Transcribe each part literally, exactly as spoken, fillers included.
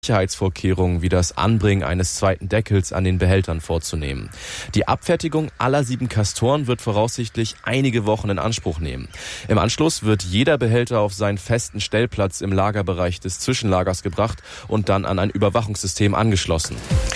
Sicherheitsvorkehrungen wie das Anbringen eines zweiten Deckels an den Behältern vorzunehmen. Die Abfertigung aller sieben Castoren wird voraussichtlich einige Wochen in Anspruch nehmen. Im Anschluss wird jeder Behälter auf seinen festen Stellplatz im Lagerbereich des Zwischenlagers gebracht und dann an ein Überwachungssystem angeschlossen.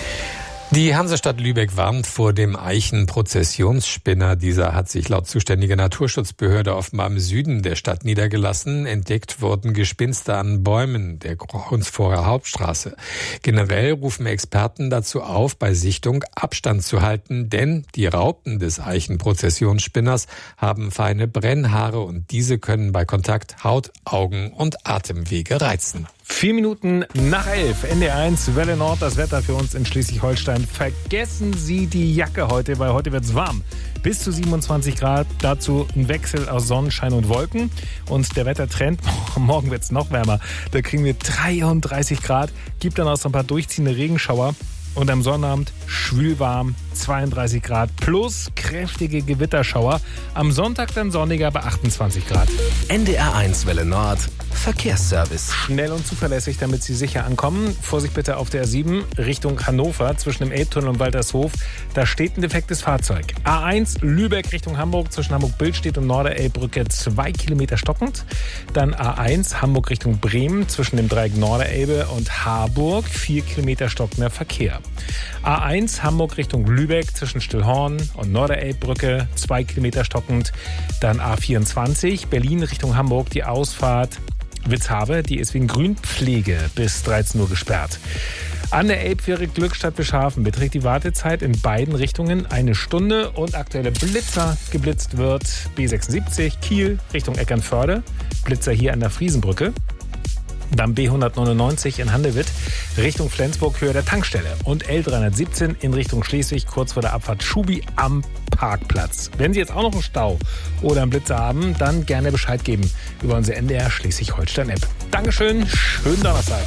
Die Hansestadt Lübeck warnt vor dem Eichenprozessionsspinner. Dieser hat sich laut zuständiger Naturschutzbehörde offenbar im Süden der Stadt niedergelassen. Entdeckt wurden Gespinste an Bäumen der Graunsvorer Hauptstraße. Generell rufen Experten dazu auf, bei Sichtung Abstand zu halten, denn die Raupen des Eichenprozessionsspinners haben feine Brennhaare und diese können bei Kontakt Haut, Augen und Atemwege reizen. Vier Minuten nach elf, N D R eins, Welle Nord, das Wetter für uns in Schleswig-Holstein. Vergessen Sie die Jacke heute, weil heute wird's warm. Bis zu siebenundzwanzig Grad, dazu ein Wechsel aus Sonnenschein und Wolken. Und der Wettertrend, morgen wird's noch wärmer. Da kriegen wir dreiunddreißig Grad, gibt dann auch so ein paar durchziehende Regenschauer. Und am Sonnabend schwülwarm, zweiunddreißig Grad plus kräftige Gewitterschauer. Am Sonntag dann sonniger bei achtundzwanzig Grad. N D R eins Welle Nord, Verkehrsservice. Schnell und zuverlässig, damit Sie sicher ankommen. Vorsicht bitte auf der R sieben Richtung Hannover zwischen dem Elbtunnel und Waltershof. Da steht ein defektes Fahrzeug. A eins Lübeck Richtung Hamburg zwischen Hamburg-Billstedt und Norderelbbrücke zwei Kilometer stockend. Dann A eins Hamburg Richtung Bremen zwischen dem Dreieck Norderelbe und Harburg vier Kilometer stockender Verkehr. A eins Hamburg Richtung Lübeck zwischen Stillhorn und Norderelbbrücke zwei Kilometer stockend. Dann A vierundzwanzig Berlin Richtung Hamburg die Ausfahrt Witzhabe, die ist wegen Grünpflege bis dreizehn Uhr gesperrt. An der Elbfähre Glückstadt Bischhafen beträgt die Wartezeit in beiden Richtungen eine Stunde und aktuelle Blitzer geblitzt wird B sechsundsiebzig Kiel Richtung Eckernförde, Blitzer hier an der Friesenbrücke. Dann B hundertneunundneunzig in Handewitt Richtung Flensburg Höhe der Tankstelle und L dreihundertsiebzehn in Richtung Schleswig kurz vor der Abfahrt Schubi am Parkplatz. Wenn Sie jetzt auch noch einen Stau oder einen Blitzer haben, dann gerne Bescheid geben über unsere N D R Schleswig-Holstein-App. Dankeschön, schönen Donnerstag.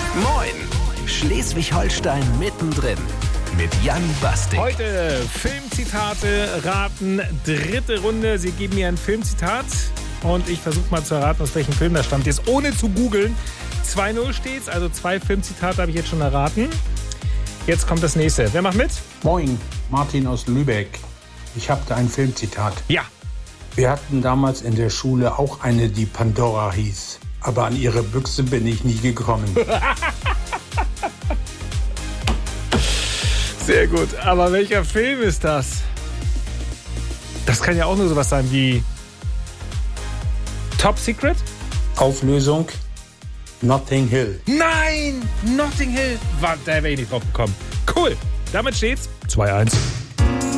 Moin, Schleswig-Holstein mittendrin mit Jan Bastik. Heute Filmzitate raten, dritte Runde. Sie geben mir ein Filmzitat und ich versuche mal zu erraten, aus welchem Film das stammt. Jetzt ohne zu googeln. zwei null steht's, also zwei Filmzitate habe ich jetzt schon erraten. Jetzt kommt das nächste. Wer macht mit? Moin, Martin aus Lübeck. Ich habe da ein Filmzitat. Ja. Wir hatten damals in der Schule auch eine, die Pandora hieß. Aber an ihre Büchse bin ich nie gekommen. Sehr gut. Aber welcher Film ist das? Das kann ja auch nur sowas sein wie Top Secret? Auflösung: Notting Hill. Nein! Notting Hill! War, da wäre ich nicht drauf gekommen. Cool. Damit steht's zwei eins.